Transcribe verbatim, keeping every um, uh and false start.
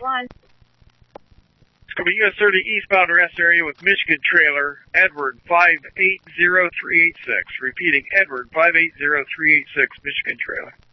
one. It's going to be U S thirty eastbound rest area with Michigan trailer, Edward five eight zero three eight six. Repeating, Edward five eight zero three eight six, Michigan trailer.